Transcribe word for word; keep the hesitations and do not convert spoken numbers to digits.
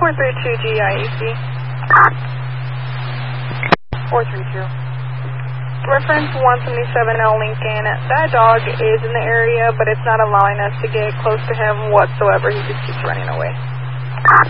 four three two G I E C. four three two. Reference one seventy-seven L Lincoln. That dog is in the area, but it's not allowing us to get close to him whatsoever. He just keeps running away.